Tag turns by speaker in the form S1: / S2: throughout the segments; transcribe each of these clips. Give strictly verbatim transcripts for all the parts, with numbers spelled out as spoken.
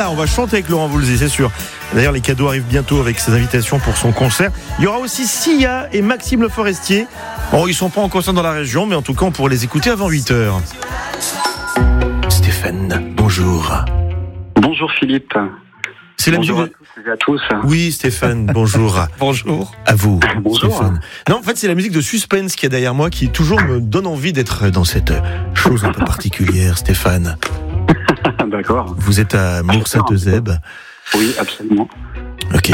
S1: on va chanter avec Laurent Voulzy, c'est sûr. D'ailleurs, les cadeaux arrivent bientôt avec ses invitations pour son concert. Il y aura aussi Sia et Maxime Le Forestier. Bon, ils sont pas en concert dans la région, mais en tout cas, on pourrait les écouter avant huit heures. Stéphane, bonjour.
S2: Bonjour Philippe.
S1: C'est la
S2: bonjour
S1: musique
S2: de... à tous et à tous.
S1: Oui, Stéphane, bonjour.
S3: Bonjour.
S1: À vous,
S2: bonjour.
S1: Stéphane. Non, en fait, c'est la musique de suspense qu'il y a derrière moi qui toujours me donne envie d'être dans cette chose un peu particulière, Stéphane.
S2: D'accord.
S1: Vous êtes à Mours-Sainte-Eusèbe.
S2: Oui, absolument.
S1: Ok.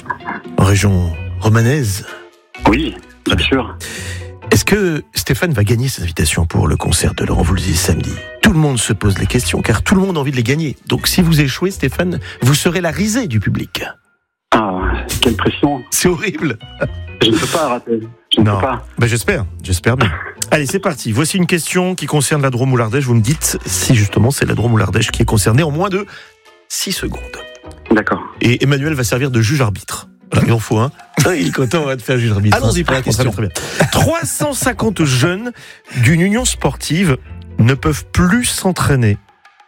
S1: En région romanaise.
S2: Oui, bien sûr.
S1: Est-ce que Stéphane va gagner cette invitation pour le concert de Laurent Voulzy samedi ? Tout le monde se pose les questions, car tout le monde a envie de les gagner. Donc si vous échouez, Stéphane, vous serez la risée du public.
S2: Ah, quelle pression.
S1: C'est horrible.
S2: Je ne peux pas rater. Je ne
S1: non.
S2: peux pas.
S1: Ben, j'espère, j'espère bien. Allez, c'est parti. Voici une question qui concerne la Drôme ou l'Ardèche. Vous me dites si justement c'est la Drôme ou l'Ardèche qui est concernée en moins de six secondes.
S2: D'accord.
S1: Et Emmanuel va servir de juge-arbitre. Voilà, il en faut un. Il est content, on va te faire juge-arbitre.
S3: Allons-y pour la question.
S1: Très bien, très bien. trois cent cinquante jeunes d'une union sportive ne peuvent plus s'entraîner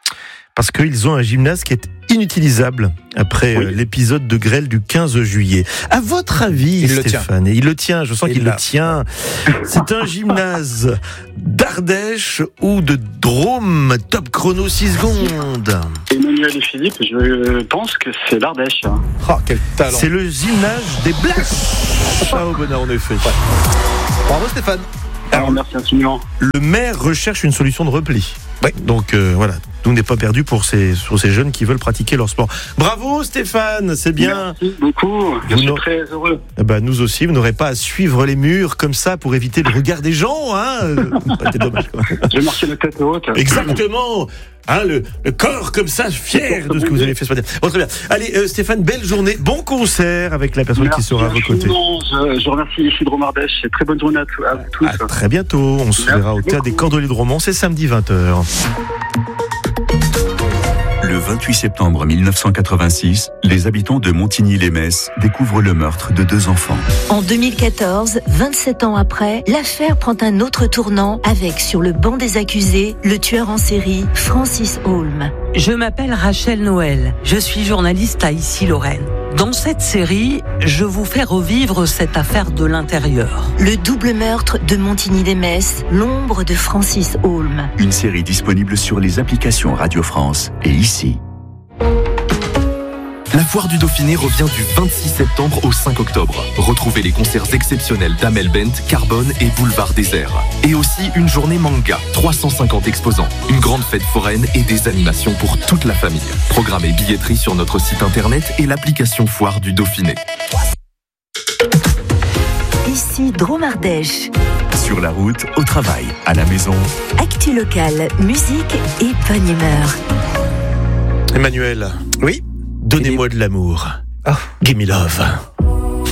S1: parce qu'ils ont un gymnase qui est inutilisable après oui. l'épisode de grêle du quinze juillet. À votre avis,
S3: il
S1: Stéphane,
S3: le
S1: il le tient, je sens
S3: il
S1: qu'il
S3: l'a.
S1: le tient. C'est un gymnase d'Ardèche ou de Drôme. Top chrono six secondes.
S2: Emmanuel et Philippe, je pense que c'est l'Ardèche.
S3: Oh, quel talent.
S1: C'est le gymnase des Blaches. Ah, au bonheur, en effet. Ouais.
S3: Bravo Stéphane.
S2: Alors, merci infiniment.
S1: Le maire recherche une solution de repli.
S3: Oui.
S1: Donc euh, voilà, tout n'est pas perdu pour ces, pour ces jeunes qui veulent pratiquer leur sport. Bravo Stéphane, c'est bien.
S2: Merci beaucoup, je
S1: Vous
S2: suis
S1: n'aurez-
S2: très heureux.
S1: Eh ben, nous aussi, vous n'aurez pas à suivre les murs comme ça pour éviter le regard des gens. Hein. C'est dommage. Quoi.
S2: J'ai marqué la tête haute.
S1: Exactement. Hein, le, le corps comme ça, fier de ce que vous avez fait ce matin. Bon, très bien. Allez, euh, Stéphane, belle journée. Bon concert avec la personne
S2: Merci
S1: qui sera à vos côtés.
S2: infiniment. Je, je remercie ici de Drôme-Ardèche et très bonne journée à, tout- à vous tous.
S1: À très bientôt. On se
S2: Merci
S1: verra au Théâtre des
S2: beaucoup.
S1: Cordeliers de Romans. C'est samedi vingt heures.
S4: Le vingt-huit septembre mille neuf cent quatre-vingt-six, les habitants de Montigny-lès-Metz découvrent le meurtre de deux enfants.
S5: En deux mille quatorze, vingt-sept ans après, l'affaire prend un autre tournant avec, sur le banc des accusés, le tueur en série, Francis Holm.
S6: Je m'appelle Rachel Noël, je suis journaliste à Issy-Lorraine. Dans cette série, je vous fais revivre cette affaire de l'intérieur.
S5: Le double meurtre de Montigny-lès-Metz, l'ombre de Francis Holm.
S4: Une série disponible sur les applications Radio France et ici.
S7: La Foire du Dauphiné revient du vingt-six septembre au cinq octobre. Retrouvez les concerts exceptionnels d'Amel Bent, Carbone et Boulevard Désert. Et aussi une journée manga, trois cent cinquante exposants, une grande fête foraine et des animations pour toute la famille. Programme et billetterie sur notre site internet et l'application Foire du Dauphiné.
S5: Ici Drôme-Ardèche.
S4: Sur la route, au travail, à la maison.
S5: Actu locale, musique et bonne humeur.
S1: Emmanuel,
S3: Oui.
S1: donnez-moi de l'amour.
S3: Oh.
S1: Give me love.